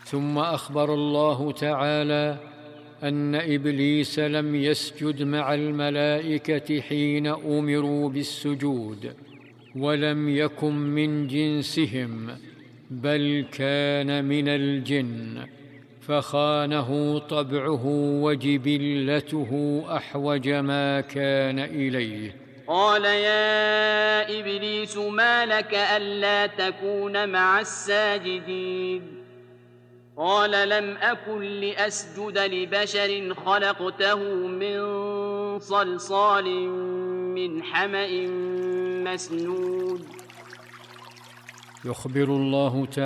ثم أخبر الله تعالى أن إبليس لم يسجد مع الملائكة حين أمروا بالسجود، ولم يكن من جنسهم، بل كان من الجن، فخانه طبعه وجبلته أحوج ما كان إليه. قال يا إبليس ما لك ألا تكون مع الساجدين؟ قال لم أكن لأسجد لبشر خلقته من صلصال من حمأ مسنون. يخبر الله تعالى